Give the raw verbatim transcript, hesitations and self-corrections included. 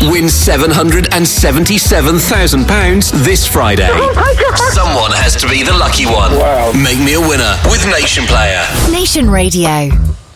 Win seven hundred seventy-seven thousand pounds this Friday. Oh my God. Someone has to be the lucky one. Wow. Make me a winner with Nation Player. Nation Radio.